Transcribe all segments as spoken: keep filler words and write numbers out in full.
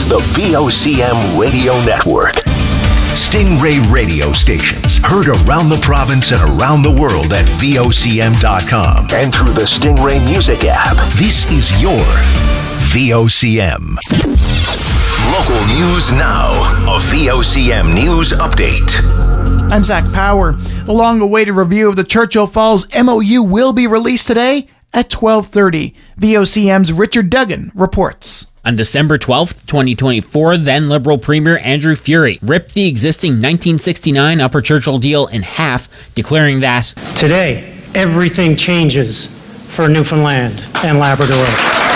is the V O C M Radio Network. Stingray radio stations heard around the province and around the world at V O C M dot com and through the Stingray Music app. This is your V O C M. Local news now. A V O C M News Update. I'm Zach Power. The long-awaited review of the Churchill Falls M O U will be released today at twelve thirty. V O C M's Richard Duggan reports. On December twelfth, twenty twenty-four, then Liberal Premier Andrew Furey ripped the existing nineteen sixty-nine Upper Churchill deal in half, declaring that today, everything changes for Newfoundland and Labrador.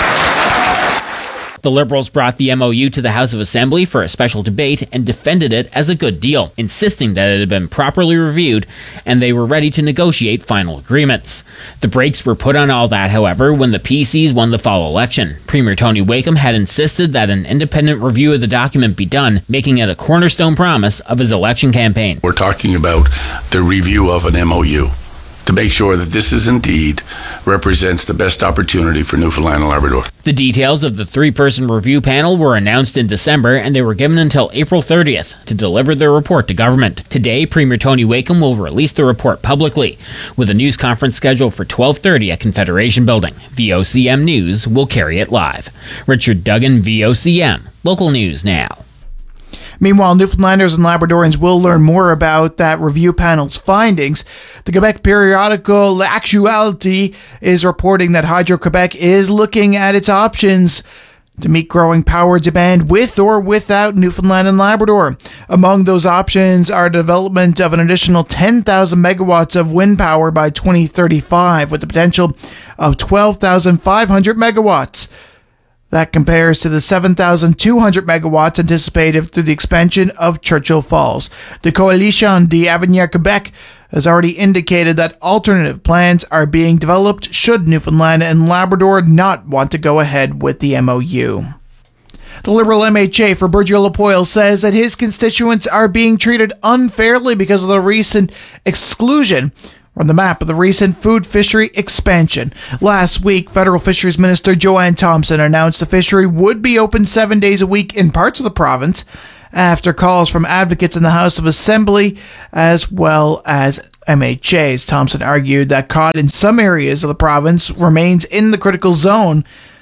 The Liberals brought the M O U to the House of Assembly for a special debate and defended it as a good deal, insisting that it had been properly reviewed and they were ready to negotiate final agreements. The brakes were put on all that, however, when the P Cs won the fall election. Premier Tony Wakeham had insisted that an independent review of the document be done, making it a cornerstone promise of his election campaign. We're talking about the review of an M O U to make sure that this is indeed represents the best opportunity for Newfoundland and Labrador. The details of the three-person review panel were announced in December, and they were given until April thirtieth to deliver their report to government. Today, Premier Tony Wakeham will release the report publicly, with a news conference scheduled for twelve thirty at Confederation Building. V O C M News will carry it live. Richard Duggan, V O C M. Local news now. Meanwhile, Newfoundlanders and Labradorians will learn more about that review panel's findings. The Quebec periodical L'Actualité is reporting that Hydro-Quebec is looking at its options to meet growing power demand with or without Newfoundland and Labrador. Among those options are development of an additional ten thousand megawatts of wind power by twenty thirty-five, with the potential of twelve thousand five hundred megawatts. That compares to the seven thousand two hundred megawatts anticipated through the expansion of Churchill Falls. The Coalition d'Avenir Québec has already indicated that alternative plans are being developed should Newfoundland and Labrador not want to go ahead with the M O U. The Liberal M H A for Burgeo-Lapoille says that his constituents are being treated unfairly because of the recent exclusion on the map of the recent food fishery expansion. Last week, Federal Fisheries Minister Joanne Thompson announced the fishery would be open seven days a week in parts of the province after calls from advocates in the House of Assembly as well as M H As. Thompson argued that cod in some areas of the province remains in the critical zone,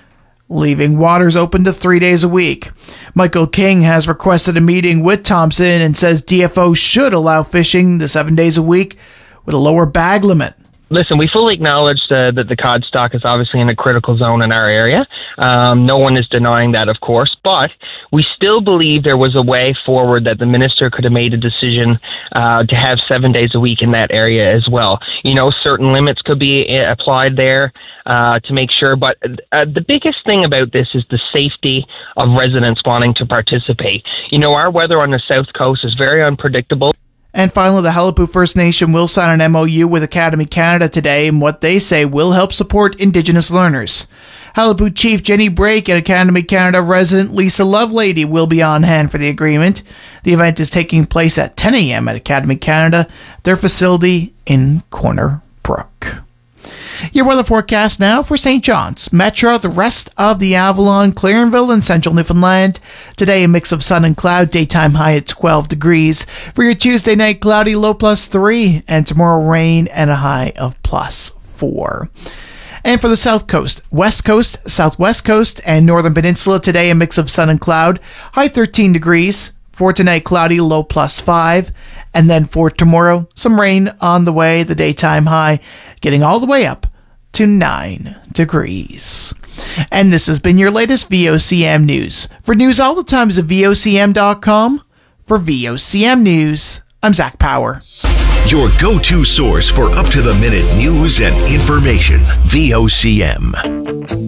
leaving waters open to three days a week. Michael King has requested a meeting with Thompson and says D F O should allow fishing the seven days a week with a lower bag limit. Listen, we fully acknowledge uh, that the cod stock is obviously in a critical zone in our area. Um, no one is denying that, of course, but we still believe there was a way forward that the minister could have made a decision uh, to have seven days a week in that area as well. You know, certain limits could be applied there uh, to make sure, but uh, the biggest thing about this is the safety of residents wanting to participate. You know, our weather on the south coast is very unpredictable. And finally, the Halapu First Nation will sign an M O U with Academy Canada today in what they say will help support Indigenous learners. Halapu Chief Jenny Brake and Academy Canada resident Lisa Lovelady will be on hand for the agreement. The event is taking place at ten a.m. at Academy Canada, their facility in Corner Brook. Your weather forecast now for Saint John's, Metro, the rest of the Avalon, Clarenville, and central Newfoundland. Today, a mix of sun and cloud, daytime high at twelve degrees. For your Tuesday night, cloudy, low plus three, and tomorrow rain and a high of plus four. And for the South Coast, West Coast, Southwest Coast, and Northern Peninsula, today a mix of sun and cloud, high thirteen degrees. For tonight, cloudy, low plus five. And then for tomorrow, some rain on the way, the daytime high getting all the way up to nine degrees. And this has been your latest V O C M News. For news all the time, visit V O C M dot com. For V O C M News, I'm Zach Power. Your go-to source for up-to-the-minute news and information. V O C M.